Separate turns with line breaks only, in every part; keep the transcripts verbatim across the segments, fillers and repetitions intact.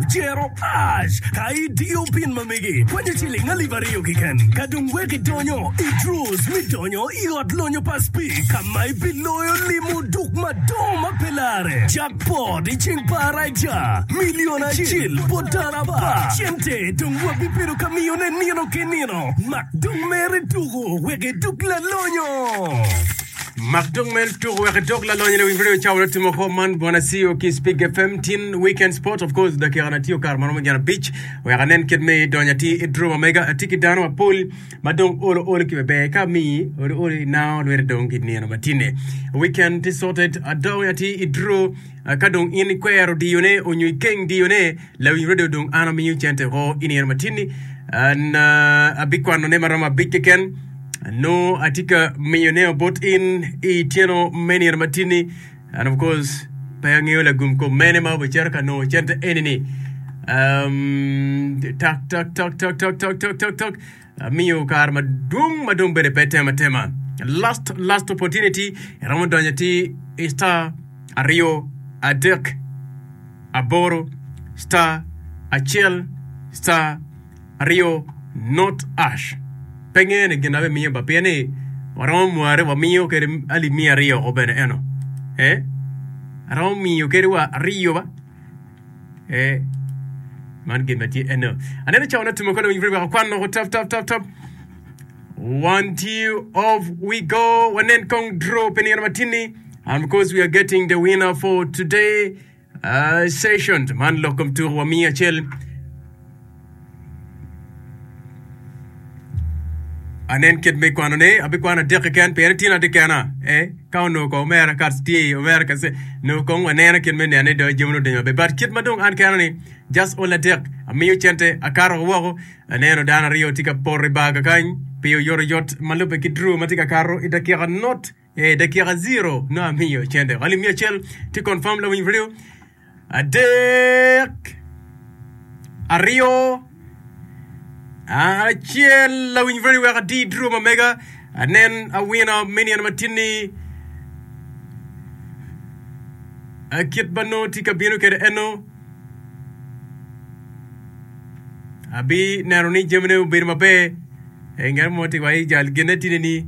Jero Ash, Kai Diopin Mamigi, Quantity Nalivario Kikan, Kadum Weki Donyo, Idrus, Midonyo, Iot Lonyo Paspi, Kamai Biloyo Limu Duk Madoma Pelare, Jackpot, Iching Paraja, Miliona Chill, Potaraba, Chente, Dungwabi Piru Camione Nino Kenino, Macdum Meritugo, Weki Duk La Lonyo.
Makdong mel to weke dog la lonye we video chawra timo ko man bona siyo ki speak F M tin weekend sport of course da kirana tio kar mano ngana beach we ganen kid me donya ti idro omega atiki dano a pool madong olo olo ki be ka mi olo olo now we dong kid ni no matine weekend sorted a donya ti idro kadong in kwero dione onyu keng dione la we radio dong ana mi chente ho ini matini an abikwano ne marama bikken no atika millionaire bought in itieno many matini and of course payangiola gumko menema bcherka no chente enini um tak tak tak tak tak tak tak tak tak mio karma dum madum bere petema tema last last opportunity ramadanyati ista ario adek aboro star achel star rio not ash pengene ginabe miyo bapiani warom muare wa miyo kere ali mia rio obene eno eh arom miyo kere wa rio ba eh man gimati eno anene chawana tumokono winfriba kwano tap tap tap tap one two of we go wanen kong draw penir matini and because we are getting the winner for today uh session man lokom to wa mia chel anen kid me kwano ne abi kwana deke kan peritina de kana eh kauno ko mera karsti mera kase no ko wanena kid me ne do jemno de be but kid madong an kana ne just all dek amiyo chente akaro wo aneno dana rio tika porri baga kan pio yoro yot malupe kidru matika karo idakira not eh dakira zero no amiyo chente wali miyo chel to confirm la win video adek ario Ah, chiel la win very well di drew omega and then a winner minion matini a kit bano tika bino kere eno abi naroni jemne bir mabe engar moti wai jal genetini ni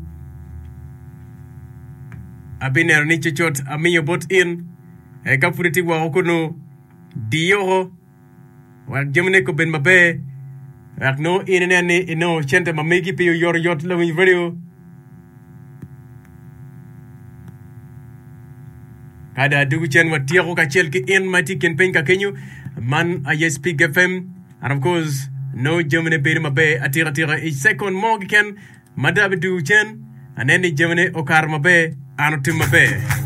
abi naroni chichot amiyo bot in e kapuriti wa okono diyo wa jemne ko ben mabe ak no inene no chente mamegi pio yor yot lo video kada dugu chen watiro ka chel ki in mati ken pen ka kenyu man I speak F M and of course no Germany be mabe atira tira each second more ken madabe du chen anene Germany okar mabe anotim mabe